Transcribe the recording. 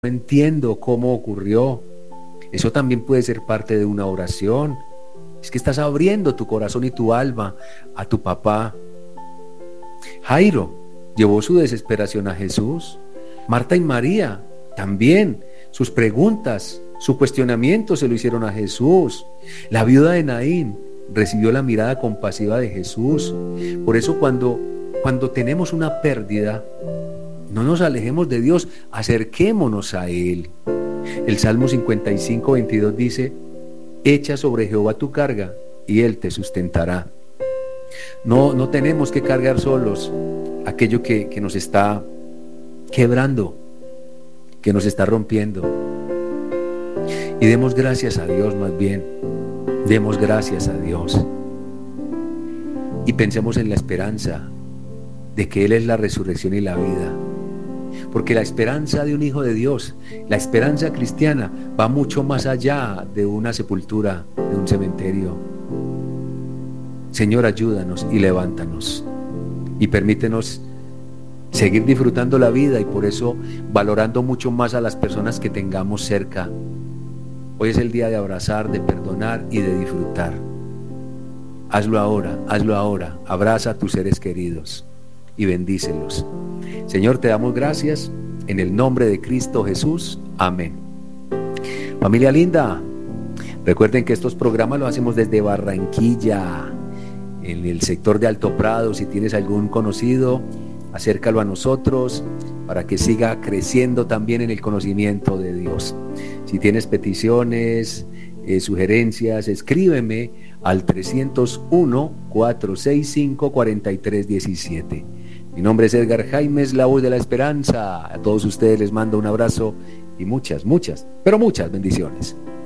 no entiendo cómo ocurrió. Eso también puede ser parte de una oración. Es que estás abriendo tu corazón y tu alma a tu papá. Jairo llevó su desesperación a Jesús. Marta y María también, sus preguntas, su cuestionamiento se lo hicieron a Jesús. La viuda de Naín recibió la mirada compasiva de Jesús. Por eso cuando tenemos una pérdida, no nos alejemos de Dios, acerquémonos a Él. El Salmo 55:22 dice: echa sobre Jehová tu carga y Él te sustentará. No tenemos que cargar solos aquello que nos está quebrando, que nos está rompiendo. Y demos gracias a Dios, más bien, demos gracias a Dios. Y pensemos en la esperanza de que Él es la resurrección y la vida. Porque la esperanza de un hijo de Dios, la esperanza cristiana, va mucho más allá de una sepultura, de un cementerio. Señor, ayúdanos y levántanos y permítenos seguir disfrutando la vida, y por eso valorando mucho más a las personas que tengamos cerca. Hoy es el día de abrazar, de perdonar y de disfrutar. Hazlo ahora, abraza a tus seres queridos y bendícelos. Señor, te damos gracias en el nombre de Cristo Jesús. Amén. Familia linda, recuerden que estos programas los hacemos desde Barranquilla, en el sector de Alto Prado. Si tienes algún conocido, acércalo a nosotros para que siga creciendo también en el conocimiento de Dios. Si tienes peticiones, sugerencias, escríbeme al 301-465-4317. Mi nombre es Edgar Jaimes, la voz de la esperanza. A todos ustedes les mando un abrazo y muchas, pero muchas bendiciones.